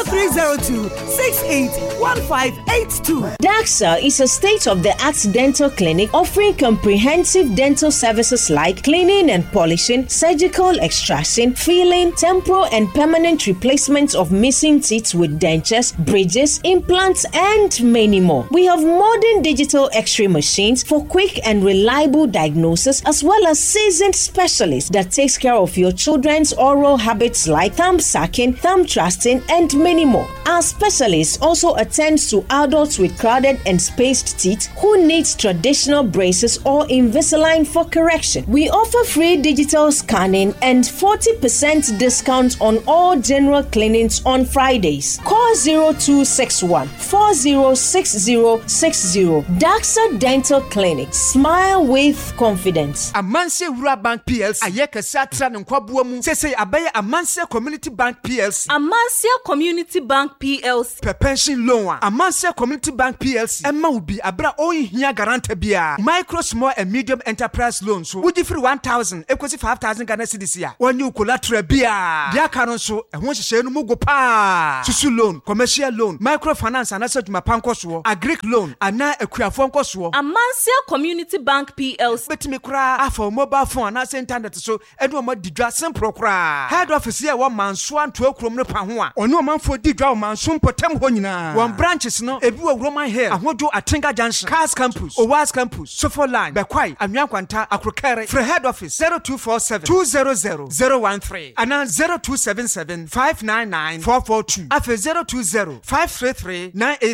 0302 681582. DAXA is a state-of-the-art dental clinic offering comprehensive dental services like cleaning and polishing, surgical extraction, filling, temporal and permanent replacement of missing teeth with dentures, bridges, implants, and many more. We have modern digital X-ray machines for quick and reliable diagnosis, as well as seasoned specialists that takes care of your children's oral habits like thumb sucking, thumb thrusting, and many more. Our specialists also attend to adults with crowded and spaced teeth who needs traditional braces or Invisalign for correction. We offer free digital scanning and 40% discount on all general clinics on Fridays. Call 0261 406060. DAXA Dental Clinic. Smile with confidence. Amanse Rural Bank PLC. Ayeka satra nkwabuo mu. Sese abaye Amanse Community Bank PLC. Amanse Community Bank PLC. Pension loan. Amanse Community Bank PLC. Emma ubi abra ohia garanta bia. Micro, small and medium enterprise loans. So would differ 1,000 equals 5,000 Ghana cedis ya. One new collateral bia. Dia karon so e won hye no mugo pa. Susu loan, commercial loan, microfinance and asset mapanko so, agric loan, ana ekuafo nko so. Amanse Community Bank PLC. Betimi kra afọ mobile phone na internet so edu mo didwa simple kra. Head office here one man so anto akrom no pa ho a. Ono manfo didwa man so potem ho nyina. One branches no ebi wo Roman Hill, ahodo Atinga Junction, Cars Campus, Owas Campus, Sofo Line, Bekwai, Anyankwanta, Akrokere. For head office 0247 200 013 and 0277 599 442. After 020 533 983